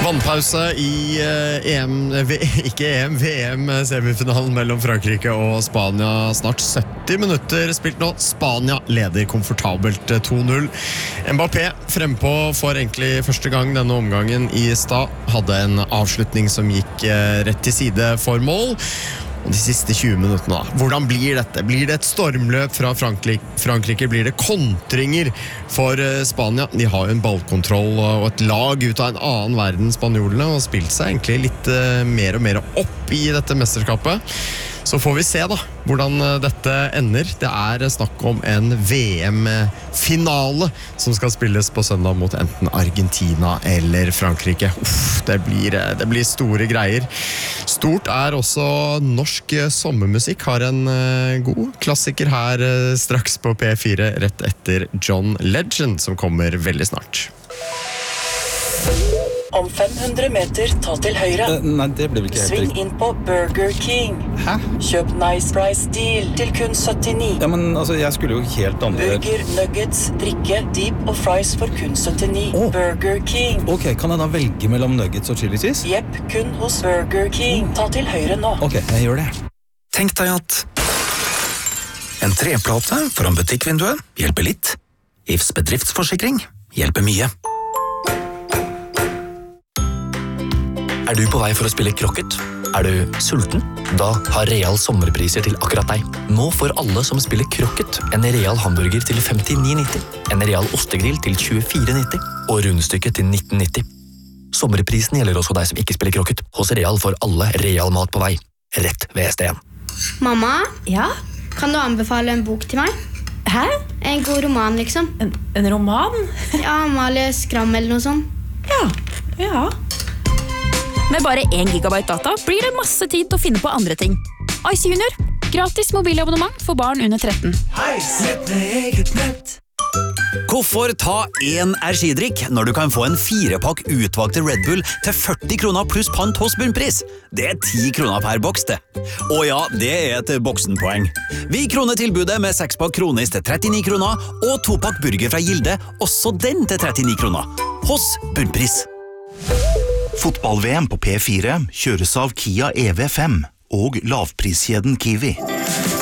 Vannpause i VM-semifinalen mellom Frankrike og Spania. Snart 70 minutter spilt nå. Spania leder komfortabelt 2-0. Mbappé frempå for egentlig første gang denne omgangen i stad. Hadde en avslutning som gikk rett til side for mål. Og de siste 20 minuttene da. Hvordan blir dette? Blir det et stormløp fra Frankrike? Blir det kontringer for Spania? De har jo en ballkontroll og et lag ut av en annen verden, spanjolene, og spilt seg egentlig litt mer og mer opp i dette mesterskapet. Så får vi se da, hvordan dette ender. Det er snakk om en VM-finale som skal spilles på søndag mot enten Argentina eller Frankrike. Det blir store greier. Stort er også norsk sommermusikk. Har en god klassiker her straks på P4 rett etter John Legend, som kommer veldig snart. Om 500 meter, ta til høyre. Nei, det blir vel ikke helt Sving riktig. inn på Burger King. Hæ? Kjøp Nice Price Deal til kun 79. Ja, men altså, jeg skulle jo helt andre... Burger, nuggets, drikke, deep og fries for kun 79. Åh. Burger King. Ok, kan jeg da velge mellom nuggets og chili cheese? Jepp, kun hos Burger King. Ta til høyre nå. Ok, jeg gjør det. Tenk deg at en treplate foran butikkvinduet hjelper litt. IFs bedriftsforsikring hjelper mye. Er du på vei for å spille krokket? Er du sulten? Da har Real sommerpriser til akkurat deg. Nå får alle som spiller krokket en Real hamburger til 59,90, en Real ostegrill til 24,90 og rundstykke til 19,90. Sommerprisen gjelder også deg som ikke spiller krokket. Hos Real får alle Real mat på vei. Rett ved SDN. Mamma, Ja? kan du anbefale en bok til meg? Hæ? En god roman, liksom. En roman? Ja, Amalie Skram eller noe sånt. Ja. Med bare 1 gigabyte data blir det masse tid til å finne på andre ting. Ice Junior. Gratis mobilabonnement for barn under 13. Hvorfor ta en energidrikk når du kan få en 4-pakk utvalgte Red Bull til 40 kroner pluss pant hos bunnpris? Det er 10 kroner per boks, det. Og ja, det er et boksenpoeng. Vi kroner tilbudet med 6-pakk Kronis til 39 kroner og 2-pakk burger fra Gilde, også den til 39 kroner. Hos bunnpris. Fotball-VM på P4 kjøres av Kia EV5 og lavpriskjeden Kiwi.